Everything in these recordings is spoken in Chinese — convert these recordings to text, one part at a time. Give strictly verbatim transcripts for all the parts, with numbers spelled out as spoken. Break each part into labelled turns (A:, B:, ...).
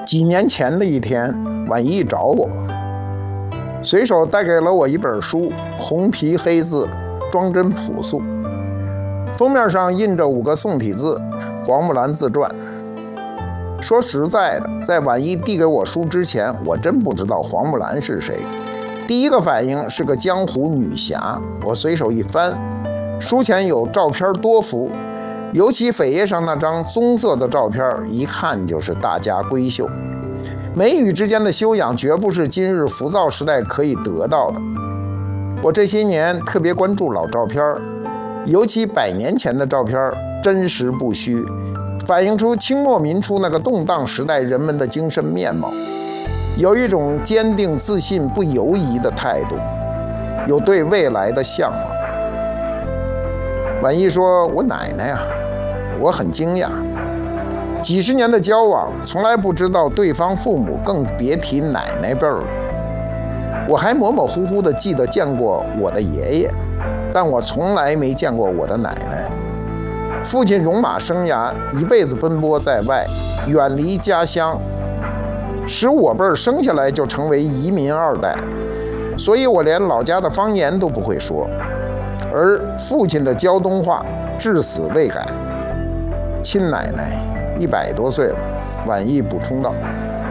A: 几年前的一天，婉意找我，随手带给了我一本书，红皮黑字，装帧朴素，封面上印着五个宋体字《黄木兰自传》。说实在的，在婉意递给我书之前，我真不知道黄木兰是谁。第一个反应是个江湖女侠，我随手一翻，书前有照片多幅，尤其扉页上那张棕色的照片，一看就是大家闺秀。眉宇之间的修养绝不是今日浮躁时代可以得到的。我这些年特别关注老照片，尤其百年前的照片，真实不虚，反映出清末民初那个动荡时代人们的精神面貌，有一种坚定自信不犹疑的态度，有对未来的向往。婉意说：“我奶奶呀！”我很惊讶，几十年的交往，从来不知道对方父母，更别提奶奶辈儿了。我还模模糊糊地记得见过我的爷爷，但我从来没见过我的奶奶。父亲戎马生涯，一辈子奔波在外，远离家乡，使我辈儿生下来就成为移民二代，所以我连老家的方言都不会说。而父亲的胶东话至死未改。亲奶奶一百多岁了，婉意补充道。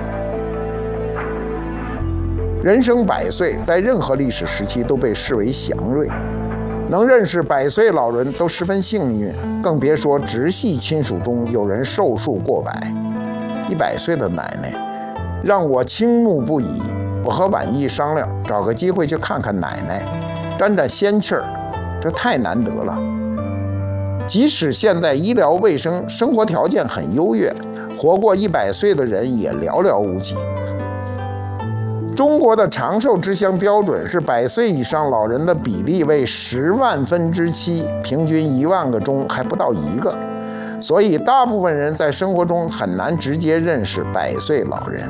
A: 人生百岁，在任何历史时期都被视为祥瑞，能认识百岁老人都十分幸运，更别说直系亲属中有人寿数过百。一百岁的奶奶让我倾慕不已。我和婉意商量，找个机会去看看奶奶，沾沾仙气儿，这太难得了。即使现在医疗卫生、生活条件很优越，活过一百岁的人也寥寥无几。中国的长寿之乡标准是百岁以上老人的比例为十万分之七，平均一万个中还不到一个，所以大部分人在生活中很难直接认识百岁老人。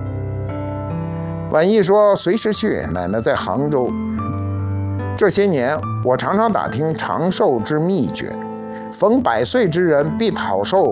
A: 婉意说：“随时去，奶奶在杭州。这些年，我常常打听长寿之秘诀。逢百岁之人必讨寿